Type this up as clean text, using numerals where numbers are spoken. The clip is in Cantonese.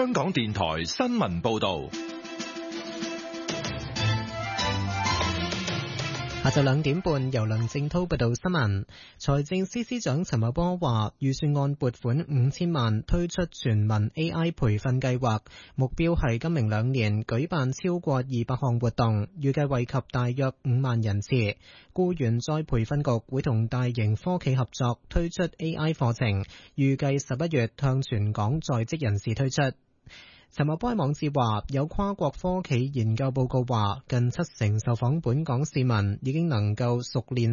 香港電台新聞報道。 下晝2點半，由梁正濤報道新聞。財政司司長陳茂波話，預算案撥款5000萬推出全民 AI 培訓計劃，目標係今明2年舉辦超過200項活動，預計惠及大約5萬人次。僱員再培訓局會同大型科企合作推出 AI 課程，預計11月向全港在職人士推出。陳茂波喺網誌話，有跨國科企研究報告話，近70%受訪本港市民已經能夠熟練